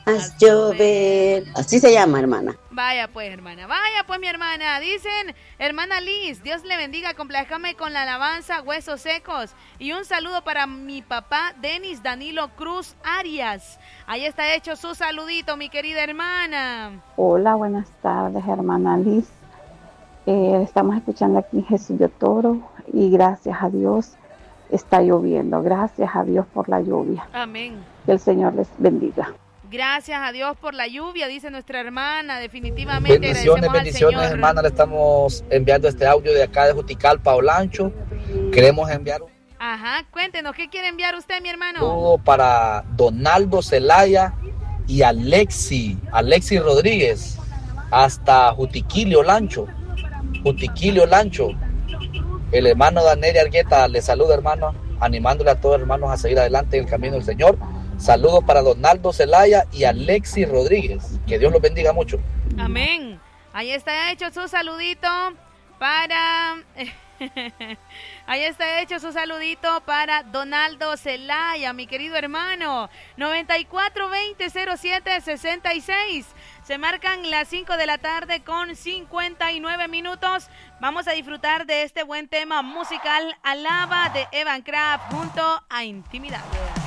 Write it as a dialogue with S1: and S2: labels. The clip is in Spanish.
S1: Haz llover. Así se llama, hermana.
S2: Vaya pues, hermana. Vaya pues, mi hermana. Dicen, hermana Liz, Dios le bendiga. Complázcame con la alabanza Huesos Secos. Y un saludo para mi papá, Denis Danilo Cruz Arias. Ahí está hecho su saludito, mi querida hermana.
S3: Hola, buenas tardes, hermana Liz. Estamos escuchando aquí en Jesús de Toro y gracias a Dios está lloviendo. Gracias a Dios por la lluvia.
S2: Amén.
S3: Que el Señor les bendiga.
S2: Gracias a Dios por la lluvia, dice nuestra hermana. Definitivamente
S4: bendiciones, hermana. Le estamos enviando este audio de acá de Juticalpa, Olancho. Queremos enviar
S2: Ajá, cuéntenos, ¿qué quiere enviar usted, mi hermano?
S4: saludo para Donaldo Zelaya y Alexi Rodríguez, hasta Jutiquilio Lancho. El hermano Daniel Argueta le saluda, hermano, animándole a todos los hermanos a seguir adelante en el camino del Señor. Saludos para Donaldo Zelaya y Alexi Rodríguez. Que Dios los bendiga mucho.
S2: Amén. Ahí está hecho su saludito para... Ahí está hecho su saludito para Donaldo Zelaya, mi querido hermano. 94-20-07-66. Se marcan las 5 de la tarde con 59 minutos. Vamos a disfrutar de este buen tema musical, Alaba, de Evan Craft junto a Intimidad.